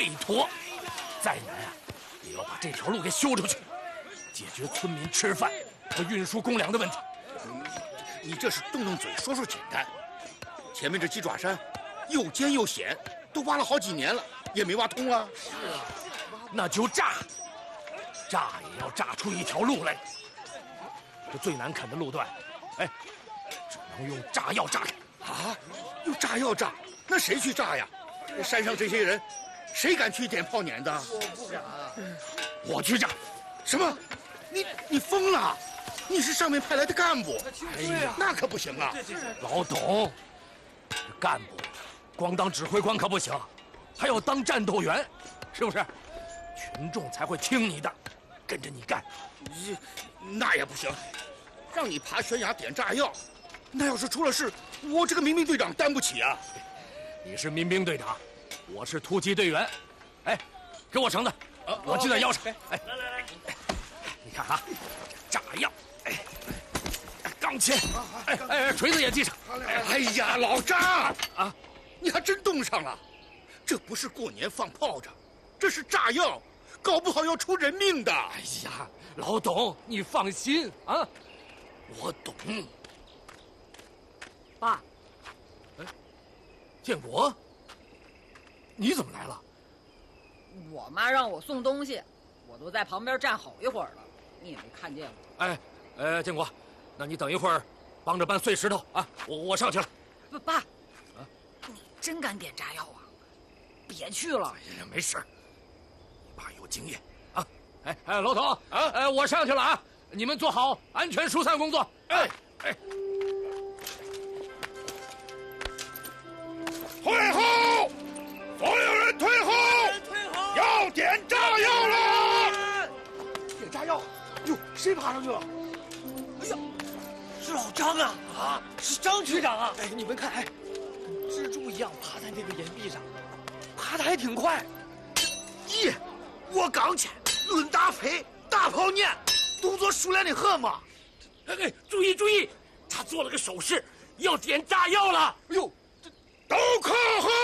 备妥，再难啊，也要把这条路给修出去，解决村民吃饭和运输公粮的问题。 你这是动动嘴说说简单，前面这鸡爪山又尖又险，都挖了好几年了，也没挖通啊。 是啊，那就炸，炸也要炸出一条路来。这最难啃的路段，哎，只能用炸药炸开。 啊，用炸药炸？那谁去炸呀？山上这些人，谁敢去点炮碾的？ 我不敢。 我去炸。 什么？你疯了？你是上面派来的干部？ 哎呀， 那可不行啊！ 老董，这干部光当指挥官可不行，还要当战斗员，是不是？群众才会听你的，跟着你干。 那也不行，让你爬悬崖点炸药，那要是出了事，我这个民兵队长担不起啊！ 你是民兵队长，我是突击队员。哎，给我绳子，我系在腰上。哎，来，你看啊，炸药，钢钎，锤子也系上。 哎呀，老张啊，你还真动上了！这不是过年放炮仗，这是炸药，搞不好要出人命的。 哎呀，老董，你放心啊，我懂。 爸， 建国，你怎么来了？ 我妈让我送东西，我都在旁边站好一会儿了，你也没看见我。 建国，那你等一会儿，帮着搬碎石头啊！我上去了。 爸，你真敢点炸药啊？别去了。 哎呀，没事，你爸有经验啊。老董啊，我上去了啊，你们做好安全疏散工作。 退后！所有人退后！要点炸药了！ 点炸药！哟，谁爬上去了？哎呀，是老张啊！啊，是张区长啊！哎，你们看，蜘蛛一样爬在那个岩壁上，爬得还挺快。 咦，我刚去，论打配，大炮念，动作熟练的很嘛。 注意，他做了个手势，要点炸药了。 哎呦， 都靠后！